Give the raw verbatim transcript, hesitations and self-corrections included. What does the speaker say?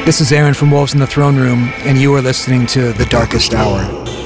This is Aaron from Wolves in the Throne Room, and you are listening to The Darkest Hour.